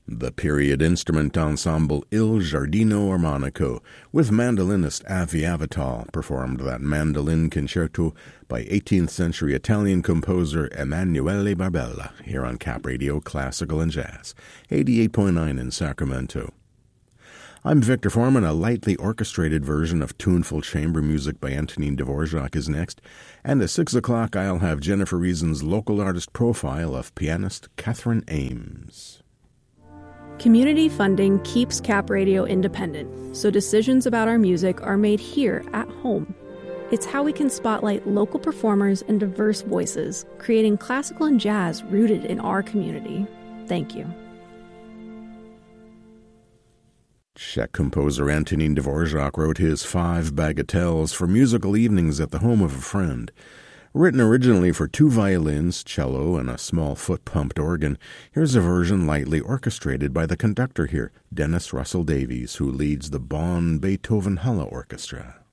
The period instrument ensemble Il Giardino Armonico with mandolinist Avi Avital performed that mandolin concerto by 18th century Italian composer Emanuele Barbella here on Cap Radio Classical and Jazz, 88.9 in Sacramento. I'm Victor Foreman. A lightly orchestrated version of tuneful chamber music by Antonin Dvorak is next, and at 6 o'clock I'll have Jennifer Reason's local artist profile of pianist Catherine Ames. Community funding keeps Cap Radio independent, so decisions about our music are made here at home. It's how we can spotlight local performers and diverse voices, creating classical and jazz rooted in our community. Thank you. Czech composer Antonin Dvorak wrote his 5 bagatelles for musical evenings at the home of a friend. Written originally for 2 violins, cello, and a small foot-pumped organ, here's a version lightly orchestrated by the conductor here, Dennis Russell Davies, who leads the Bonn Beethoven Halle Orchestra.